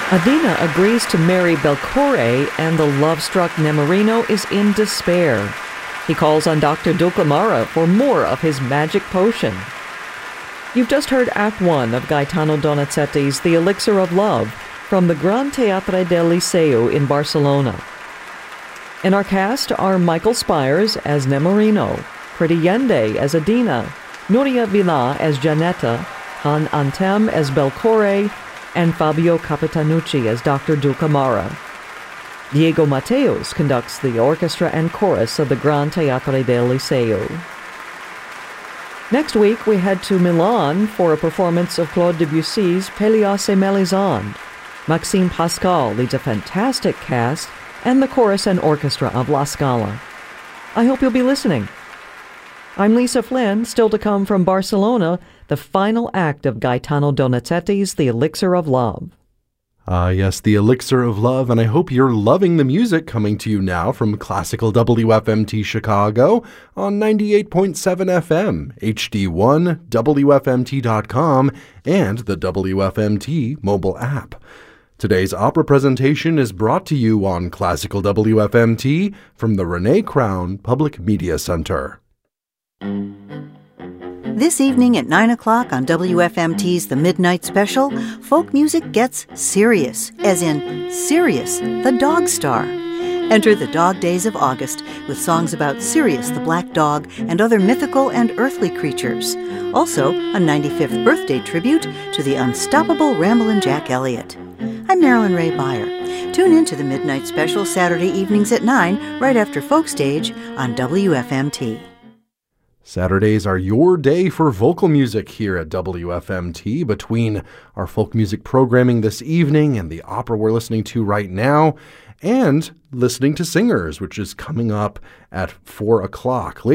Adina agrees to marry Belcore, and the love-struck Nemorino is in despair. He calls on Dr. Dulcamara for more of his magic potion. You've just heard Act 1 of Gaetano Donizetti's The Elixir of Love from the Gran Teatre del Liceu in Barcelona. In our cast are Michael Spires as Nemorino, Pretty Yende as Adina, Nuria Vila as Janetta, Han Antem as Belcore, and Fabio Capitanucci as Dr. Dulcamara. Diego Mateos conducts the orchestra and chorus of the Gran Teatre del Liceu. Next week, we head to Milan for a performance of Claude Debussy's Pelléas et Mélisande. Maxime Pascal leads a fantastic cast and the chorus and orchestra of La Scala. I hope you'll be listening. I'm Lisa Flynn, still to come from Barcelona, the final act of Gaetano Donizetti's The Elixir of Love. Yes, The Elixir of Love, and I hope you're loving the music coming to you now from classical WFMT Chicago on 98.7 FM, HD1, WFMT.com, and the WFMT mobile app. Today's opera presentation is brought to you on Classical WFMT from the Renee Crown Public Media Center. This evening at 9 o'clock on WFMT's The Midnight Special, folk music gets serious, as in Sirius, the dog star. Enter the dog days of August with songs about Sirius, the black dog, and other mythical and earthly creatures. Also, a 95th birthday tribute to the unstoppable Ramblin' Jack Elliott. I'm Marilyn Ray Beyer. Tune in to The Midnight Special Saturday evenings at 9, right after Folk Stage on WFMT. Saturdays are your day for vocal music here at WFMT. Between our folk music programming this evening and the opera we're listening to right now, and listening to singers, which is coming up at 4 o'clock.